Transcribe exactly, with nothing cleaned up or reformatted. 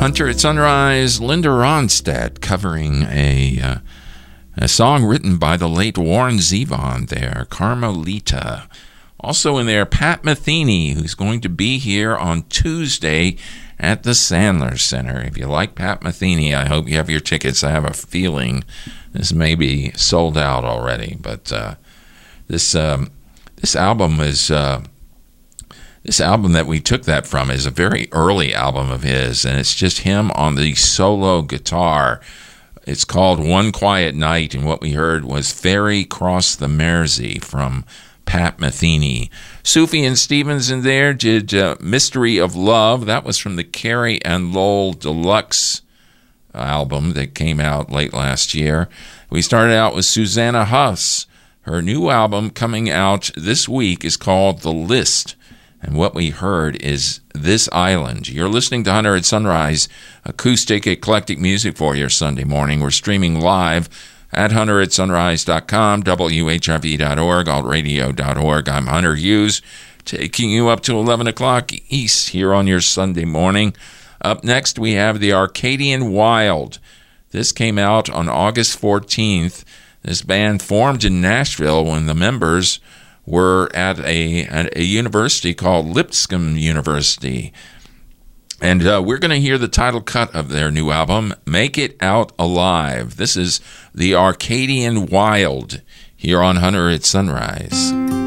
Hunter at Sunrise, Linda Ronstadt covering a uh, a song written by the late Warren Zevon there, Carmelita. Also in there, Pat Metheny, who's going to be here on Tuesday at the Sandler Center. If you like Pat Metheny, I hope you have your tickets. I have a feeling this may be sold out already, but uh, this um, this album is... Uh, This album that we took that from is a very early album of his, and it's just him on the solo guitar. It's called One Quiet Night, and what we heard was Ferry Cross the Mersey from Pat Metheny. Sufjan Stevens in there did uh, Mystery of Love. That was from the Carrie and Lowell Deluxe album that came out late last year. We started out with Susanna Huss. Her new album coming out this week is called The List. And what we heard is This Island. You're listening to Hunter at Sunrise, acoustic, eclectic music for your Sunday morning. We're streaming live at hunter at sunrise dot com, W H R V dot org, alt radio dot org. I'm Hunter Hughes, taking you up to eleven o'clock East here on your Sunday morning. Up next, we have the Arcadian Wild. This came out on August fourteenth. This band formed in Nashville when the members were at a, at a university called Lipscomb University. And uh, we're going to hear the title cut of their new album, Make It Out Alive. This is the Arcadian Wild here on Hunter at Sunrise.